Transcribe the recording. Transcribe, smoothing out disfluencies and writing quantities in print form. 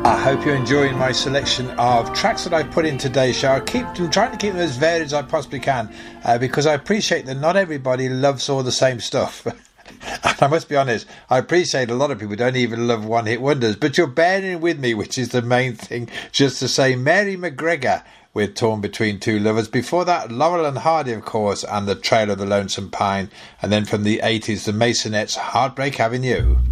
I hope you're enjoying my selection of tracks that I put in today's show. I'm trying to keep them as varied as I possibly can because I appreciate that not everybody loves all the same stuff. And I must be honest, I appreciate a lot of people don't even love one-hit wonders, but you're bearing with me, which is the main thing. Just to say, Mary McGregor with Torn Between Two Lovers. Before that, Laurel and Hardy, of course, and The Trail of the Lonesome Pine. And then from the 80s, the Masonettes, Heartbreak Avenue.